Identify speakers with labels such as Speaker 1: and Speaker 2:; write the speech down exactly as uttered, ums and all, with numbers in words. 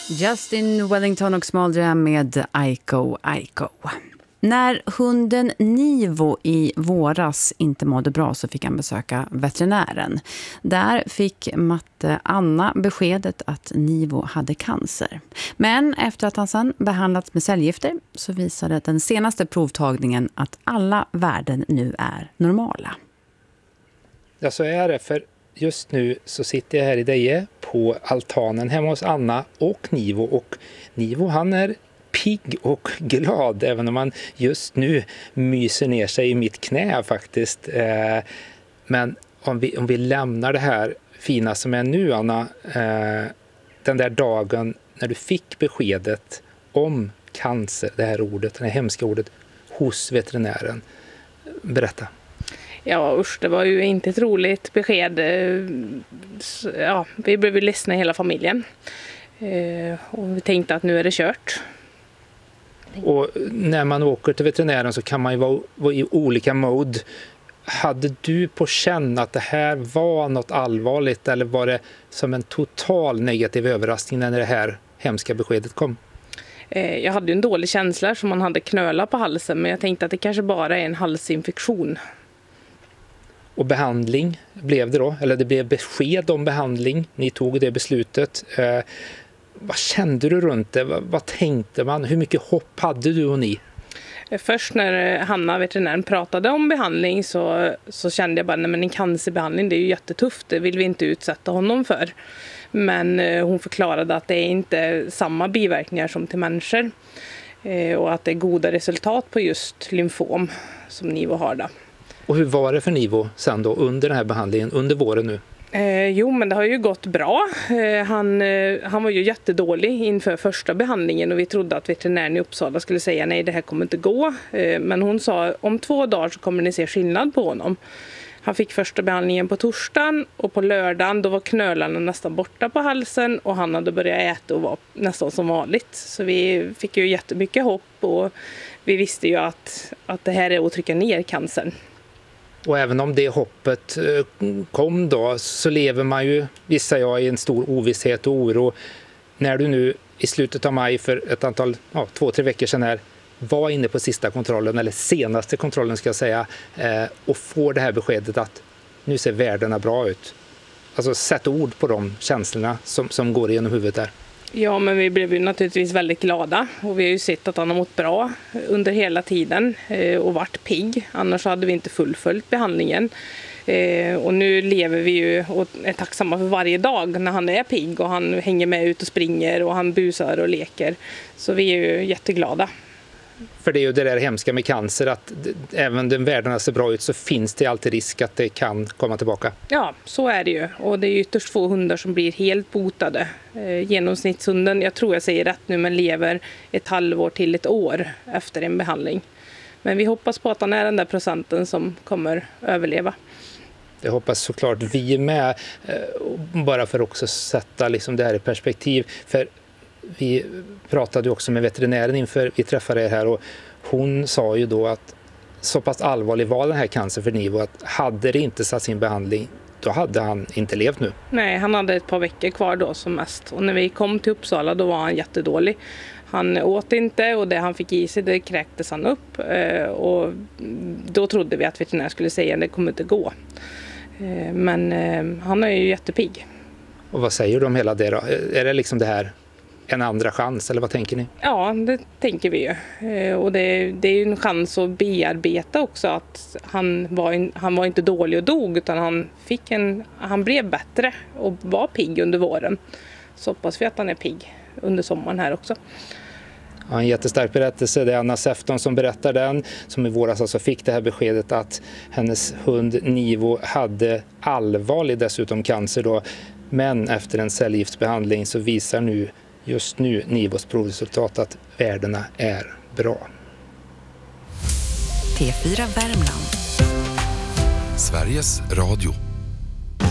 Speaker 1: Justin Wellington och Small Jam med Aiko Aiko. När hunden Nivo i våras inte mådde bra så fick han besöka veterinären. Där fick matte Anna beskedet att Nivo hade cancer. Men efter att han sedan behandlats med cellgifter så visade den senaste provtagningen att alla värden nu är normala.
Speaker 2: Ja, så är det, för just nu så sitter jag här i Deje på altanen hemma hos Anna och Nivo. Och Nivo, han är pigg och glad, även om han just nu myser ner sig i mitt knä faktiskt. Men om vi, om vi lämnar det här fina som är nu, Anna, den där dagen när du fick beskedet om cancer, det här ordet, det här hemska ordet, hos veterinären. Berätta.
Speaker 3: Ja, usch, det var ju inte ett roligt besked. Ja, vi blev ju ledsna hela familjen. Och vi tänkte att nu är det kört.
Speaker 2: Och när man åker till veterinären så kan man ju vara, vara i olika mode. Hade du på känn att det här var något allvarligt, eller var det som en total negativ överraskning när det här hemska beskedet kom?
Speaker 3: Jag hade ju en dålig känsla som man hade knöla på halsen, men jag tänkte att det kanske bara är en halsinfektion.
Speaker 2: Och behandling blev det då, eller det blev besked om behandling. Ni tog det beslutet. Eh, vad kände du runt det? Vad, vad tänkte man? Hur mycket hopp hade du och ni?
Speaker 3: Först när Hanna, veterinären, pratade om behandling så, så kände jag bara, nej men en cancerbehandling, det är ju jättetufft. Det vill vi inte utsätta honom för. Men eh, hon förklarade att det är inte samma biverkningar som till människor. Eh, och att det är goda resultat på just lymfom som Nivo har då.
Speaker 2: Och hur var det för Nivo sen då under den här behandlingen, under våren nu?
Speaker 3: Eh, jo, men det har ju gått bra. Eh, han, eh, han var ju jättedålig inför första behandlingen och vi trodde att veterinären i Uppsala skulle säga nej, det här kommer inte gå. Eh, men hon sa om två dagar så kommer ni se skillnad på honom. Han fick första behandlingen på torsdagen och på lördagen då var knölarna nästan borta på halsen och han hade börjat äta och var nästan som vanligt. Så vi fick ju jättemycket hopp och vi visste ju att, att det här är att trycka ner cancern.
Speaker 2: Och även om det hoppet kom då så lever man ju, vissa jag, i en stor ovisshet och oro. När du nu i slutet av maj för ett antal, ja, två, tre veckor sedan här var inne på sista kontrollen, eller senaste kontrollen ska jag säga, eh, och får det här beskedet att nu ser värdena bra ut. Alltså sätt ord på de känslorna som, som går igenom huvudet där. Ja,
Speaker 3: men vi blev ju naturligtvis väldigt glada och vi har ju sett att han har mått bra under hela tiden och varit pigg. Annars hade vi inte fullföljt behandlingen. Och nu lever vi ju och är tacksamma för varje dag när han är pigg och han hänger med ut och springer och han busar och leker. Så vi är ju jätteglada.
Speaker 2: För det är ju det där hemska med cancer, att även om den värdena ser bra ut så finns det alltid risk att det kan komma tillbaka.
Speaker 3: Ja, så är det ju. Och det är ytterst få hundar som blir helt botade. Eh, genomsnittshunden, jag tror jag säger rätt nu, men lever ett halvår till ett år efter en behandling. Men vi hoppas på att han är den där procenten som kommer överleva.
Speaker 2: Det hoppas såklart vi med, bara för också att sätta liksom det här i perspektiv. För vi pratade också med veterinären inför vi träffade er här och hon sa ju då att så pass allvarlig var den här cancer för Nivo att hade det inte satt sin behandling då hade han inte levt nu.
Speaker 3: Nej, han hade ett par veckor kvar då som mest och när vi kom till Uppsala då var han jättedålig. Han åt inte och det han fick i sig det kräktes han upp och då trodde vi att veterinär skulle säga att det kommer inte gå. Men han är ju jättepigg.
Speaker 2: Och vad säger du om hela det då? Är det liksom det här en andra chans, eller vad tänker ni?
Speaker 3: Ja, det tänker vi ju. Och det, det är ju en chans att bearbeta också att han var, in, han var inte dålig och dog utan han, fick en, han blev bättre och var pigg under våren. Så hoppas vi att han är pigg under sommaren här också.
Speaker 2: Ja, en jättestark berättelse. Det är Anna Säfton som berättar den, som i våras alltså fick det här beskedet att hennes hund Nivo hade allvarlig dessutom cancer då. Men efter en cellgiftsbehandling så visar nu just nu Nivos provresultat att värdena är bra.
Speaker 4: T fyra Värmland. Sveriges Radio.